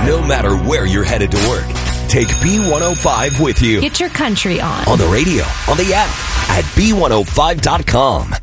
No matter where you're headed to work, take B105 with you. Get your country on. On the radio, on the app, at B105.com.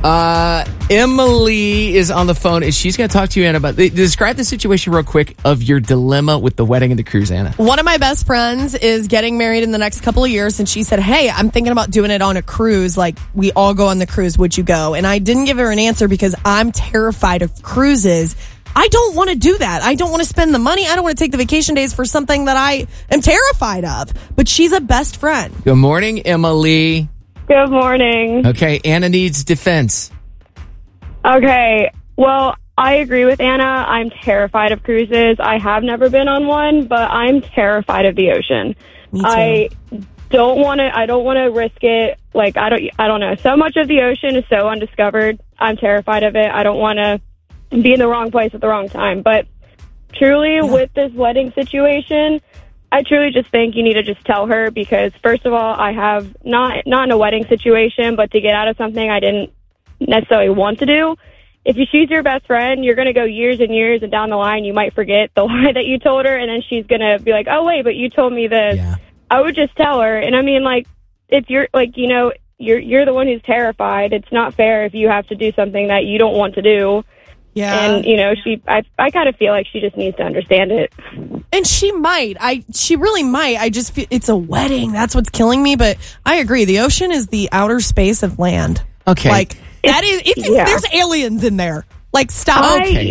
Emily is on the phone, and she's going to talk to you, Anna, about... Describe the situation real quick of your dilemma with the wedding and the cruise, Anna. One of my best friends is getting married in the next couple of years, and she said, hey, I'm thinking about doing it on a cruise. Like, we all go on the cruise. Would you go? And I didn't give her an answer because I'm terrified of cruises. I don't want to do that. I don't want to spend the money. I don't want to take the vacation days for something that I am terrified of. But she's a best friend. Good morning, Emily. Good morning. Okay, Anna needs defense. Okay, well, I agree with Anna. I'm terrified of cruises. I have never been on one, but I'm terrified of the ocean. Me too. I don't want to risk it. Like, I don't know. So much of the ocean is so undiscovered. I'm terrified of it. I don't want to be in the wrong place at the wrong time. But truly, with this wedding situation, I truly just think you need to just tell her, because first of all, I have not in a wedding situation, but to get out of something I didn't necessarily want to do. If she's your best friend, you're going to go years and years, and down the line, you might forget the lie that you told her, and then she's going to be like, oh, wait, but you told me this. Yeah. I would just tell her. And I mean, like, if you're like, you know, you're the one who's terrified. It's not fair if you have to do something that you don't want to do. Yeah. And, you know, I kind of feel like she just needs to understand it. And she might. She really might. I just feel it's a wedding. That's what's killing me. But I agree. The ocean is the outer space of land. Okay. Like, that is, there's aliens in there. Like, stop. Okay.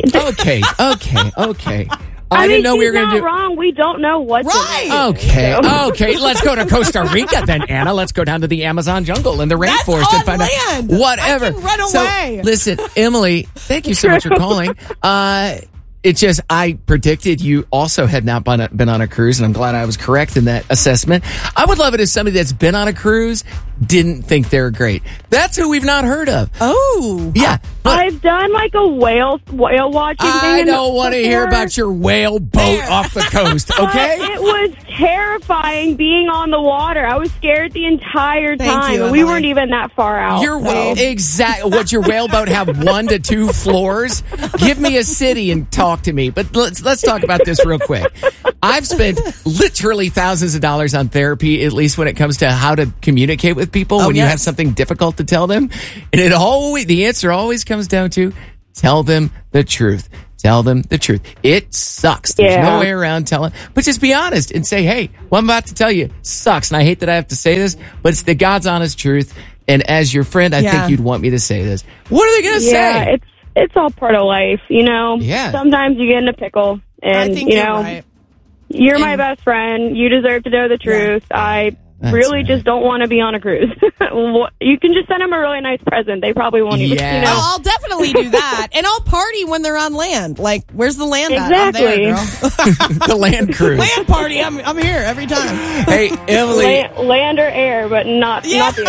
I mean, didn't know we were she's going to not do... wrong. We don't know what's in it. Okay. Let's go to Costa Rica then, Anna. Let's go down to the Amazon jungle and the rainforest That's and find land. out whatever. I can run away. So, listen, Emily, thank you so much for calling. It's just, I predicted you also had not been on a cruise, and I'm glad I was correct in that assessment. I would love it if somebody that's been on a cruise didn't think they're great. That's who we've not heard of. Oh. Yeah. But I've done like a whale watching thing. I don't want to hear before. about your whale boat off the coast, okay? But it was terrifying being on the water. I was scared the entire Thank time. you, And we Emily. weren't even that far out. Your so. Would your whale boat have 1 to 2 floors? Give me a city and talk to me. But let's talk about this real quick. I've spent literally thousands of dollars on therapy, at least when it comes to how to communicate with people when you have something difficult to tell them. And the answer always comes down to tell them the truth. Tell them the truth. It sucks. There's no way around telling. But just be honest and say, hey, what I'm about to tell you sucks. And I hate that I have to say this, but it's the God's honest truth. And as your friend, I think you'd want me to say this. What are they going to say? It's all part of life, you know? Yeah. Sometimes you get in a pickle. And, I think you you're know, right. you're my best friend. You deserve to know the truth. I really just don't want to be on a cruise. You can just send them a really nice present. They probably won't even, you know. I'll definitely do that. And I'll party when they're on land. Like, where's the land at? Exactly. I'm there, girl. The land cruise. Land party. I'm here every time. Hey, Emily. Land or air, but not the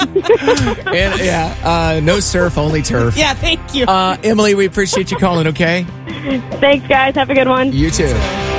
ocean. No surf, only turf. Yeah, thank you. Emily, we appreciate you calling, okay? Thanks, guys. Have a good one. You too.